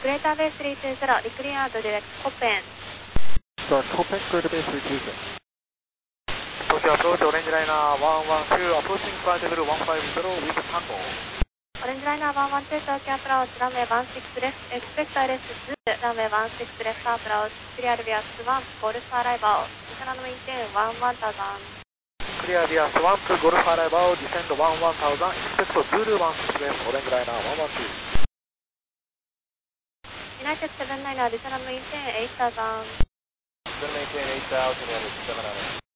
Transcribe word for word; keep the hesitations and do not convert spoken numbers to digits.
Greater Bay three two zero, declare to direct Copen. Start Copen, Greater Bay three two zero. Tokyo approach, Orange Liner one one two, approaching flight level one five zero with Tango. Orange Liner one one two, Tokyo approach, runway one six left, expect I L S two, runway one six left approach, clear via Swamp, Golf arrival, descend and maintain one one thousand. Clear via Swamp, Golf arrival, descend one one thousand, expect Zulu one six left, Orange Liner one one two. United seven niner, descend and maintain eight thousand. Descend and maintain eight thousand, United seven niner.